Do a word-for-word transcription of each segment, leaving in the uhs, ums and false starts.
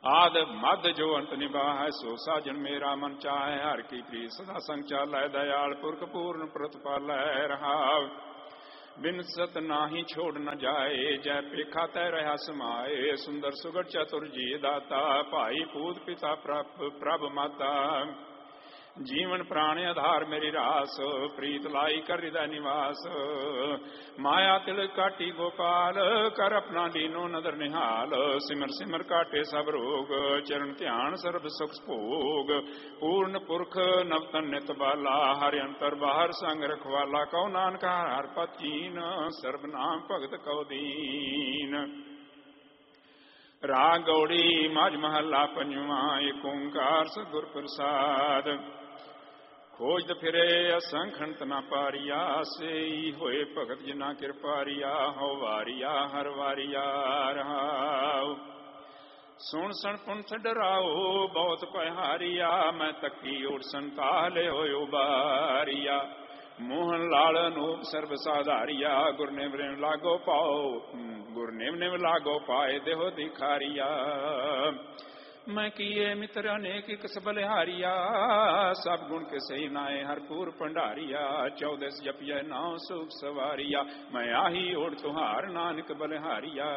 आद मद जो अंत निभाह सो साजन मेरा मन चाहे हर की प्रीत सदा संग चालै दयाल पुरख पूर्ण प्रतिपालै रहाव बिन सत नाही छोड़ न जाए जय पेखा तय रहा समाए सुंदर सुगढ़ चतुर जी दाता भाई पूत पिता प्रभ प्रभ माता जीवन प्राण आधार मेरी रास प्रीत लाई कर हृदय निवास माया तिल काटी गोपाल कर अपना लीनो नदर निहाल सिमर सिमर काटे सब रोग चरण ध्यान सर्व सुख भोग पूर्ण पुरख नवतन नित बाला हरि अंतर बाहर संग रखवाला कौ नानक हर पचीन सर्वनाम भगत कौ दीन। राग गौड़ी मझ महला पंजवा एक ओंकार सतगुर प्रसाद खोज फिरे असंखंत न पारिया से होए भगत जिना कृपारिया हो वारिया हर वारिया रहाओ सुन सन पुंथ डराओ बहुत पहारिया मैं तकी उठ संताले हो बारिया मोहन लाल अनूप सर्व साधारिया गुरनेव लागो पाओ गुरनेव नेव लागो पाए देहो दिखारिया मैं किए मित्र अनेक किस बलिहारिया सब गुण के सही नाए हरपूर भंडारिया चौदस जपिया नाव सुख सवारिया मैं आही ओढ़ तुहार नानक बलिहारिया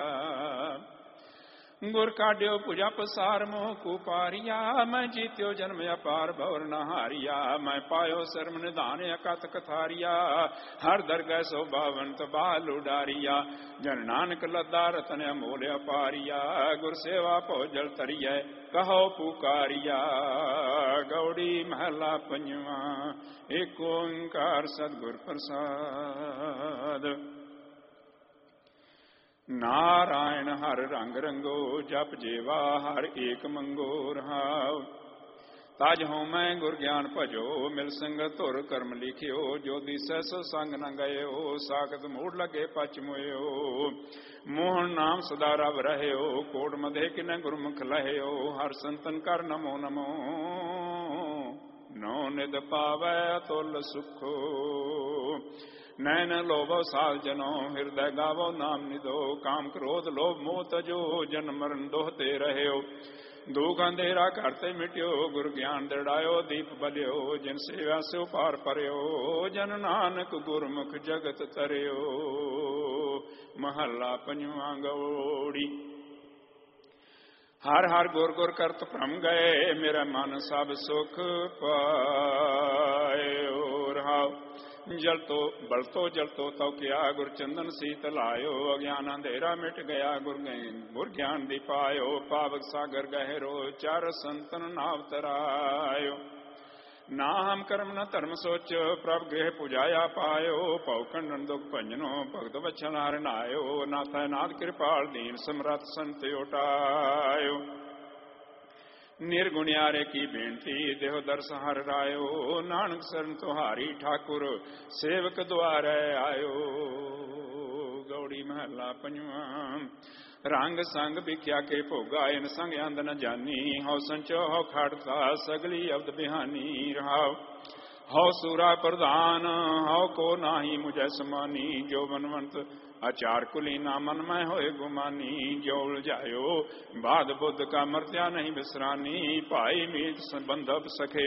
गुर काड्यो पूजा पसार मोह कुपारिया मैं जीत्यो जन्म अपार भवर नहारिया मैं पायो शर्म निधान अकत कथारिया हर दरगह सो बावंत बाल उडारिया जन नानक लद्दा रतन अमोल अपारिया गुर सेवा भोजल तरिय कहो पुकारिया गौड़ी महला पंजवा एक ओंकार सतगुर प्रसाद। नारायण हर रंग रंगो जप जेवा हर एक मंगो रहाव ताज हो मैं गुर ज्ञान भजो मिल संगत धुर कर्म लिखियो जो दिसै सो संग न गयो सागत मूढ़ लगे पच मोयो मोहन नाम सदा रव रहयो कोट मधे किने गुरमुख लहयो हर संतन कर नमो नमो नौ निद पावै अतुल सुखो नैन लोभो साल जनो हृदय गावो नाम निदो काम क्रोध लोभ मोह तजो जन मरण दोहते रहो दुख अंधेरा करते मिट्यो गुरु ज्ञान दृढ़ायो दीप बलियो जिन सेवा से पार परयो जन नानक गुरमुख जगत तरयो। महला पंजवा गौड़ी हर हर गुर गुर करत भ्रम गए मेरा मन सब सुख पायो रहाओ जल तो बल तो जल तो तव किया गुर चंदन शीतल आयो अज्ञान अंधेरा मिट गया गुर गुर ज्ञान दीपायो पावक सागर गहरो चार संतन नाव तरायो ना हम कर्म न धर्म सोच प्रभ गृह पुजाया पायो पव खंडन दुख भंजनो भगत वचन हरनायो नाथ नाथ कृपाल दीन समरथ संत उठायो निर्गुणियारे की बेनती देहो दर्श हर रायो नानक शरण तुहारी ठाकुर सेवक द्वारे आयो। गौड़ी महला पंजवा रंग संग बिख्या के भोगा इन संग अंद न जानी हौ संचो हौ खड़ता सगली अब्द बिहानी रहाओ हौ सूरा प्रधान हौ को नाही मुझे समानी जो बनवंत आचार कुलीना मन में होए गुमानी जो उलझायो बाद बुद्ध का मर्त्या नहीं बिसरानी भाई मीत बंधव सखे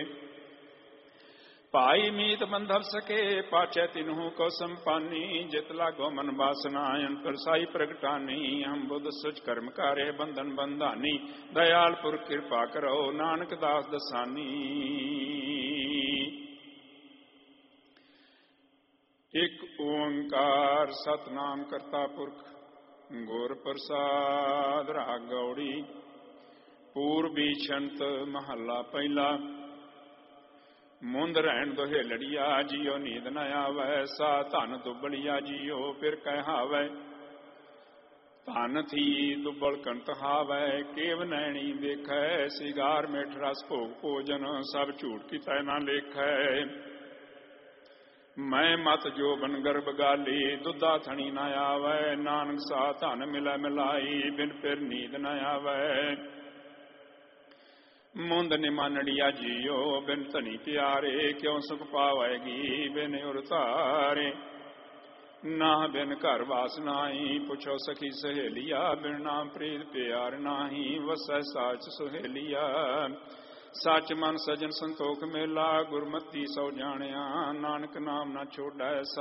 भाई मीत बंधव सके पाचे तिन्हू को संपानी जित लागो मन बासनायन परसाई प्रगटानी हम बुद्ध सुच कर्म कारे बंधन बंधानी दयाल पुर कृपा करो नानक दास दसानी। एक ओंकार सतनाम करता पुरख गुर प्रसाद। राग गौड़ी पूर्वी छंत महला पहला मुंद रहन दोहे लड़िया जियो नींद न आवे सा धन दुबलिया जियो फिर कहावे धन थी दुबल कंत हावे केव नैणी देखै सिगार मिठ रस भोग भोजन सब झूठ की तय न लेखै मैं मत जो बन गर्भ गाली दुधा थणी न आवे नानक सा धन मिलै मिलाई बिन फिर नींद न आवे मुंद निमानड़िया जियो बिन धनी प्यारे क्यों सुख पावेगी बिन उर तारे ਨਾ ਬਿਨ ਘਰ ਵਾਸ ਨਾਹੀ, ਪੁੱਛੋ ਸਖੀ ਸਹੇਲੀਆ, ਬਿਨ ਨਾਮ ਪ੍ਰੀਤ ਪਿਆਰ ਨਾਹੀ, ਵਸੈ ਸਾਚ ਸੁਹੇਲੀਆ। ਸੱਚ ਮਨ ਸਜਣ ਸੰਤੋਖ ਮੇਲਾ, ਗੁਰਮਤੀ ਸੋ ਜਾਣਿਆ, ਨਾਨਕ ਨਾਮ ਨਾ ਛੋੜੈ